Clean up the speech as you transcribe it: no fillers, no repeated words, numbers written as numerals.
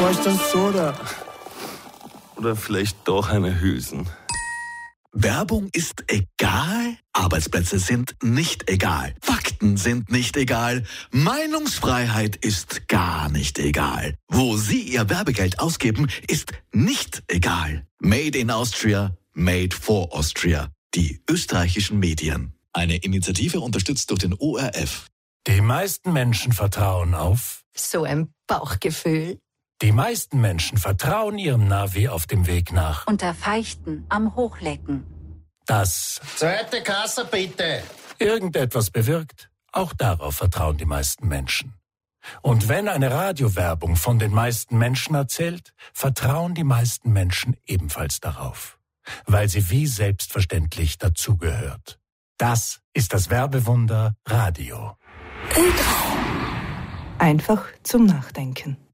Vielleicht ein Soda. Oder vielleicht doch eine Hülsen. Werbung ist egal, Arbeitsplätze sind nicht egal, Fakten sind nicht egal, Meinungsfreiheit ist gar nicht egal. Wo Sie Ihr Werbegeld ausgeben, ist nicht egal. Made in Austria, made for Austria. Die österreichischen Medien. Eine Initiative unterstützt durch den ORF. Die meisten Menschen vertrauen auf so ein Bauchgefühl. Die meisten Menschen vertrauen ihrem Navi auf dem Weg nach. Unter Feichten am Hochlecken. Das Zweite Kasse bitte. Irgendetwas bewirkt, auch darauf vertrauen die meisten Menschen. Und wenn eine Radiowerbung von den meisten Menschen erzählt, vertrauen die meisten Menschen ebenfalls darauf. Weil sie wie selbstverständlich dazugehört. Das ist das Werbewunder Radio. Einfach zum Nachdenken.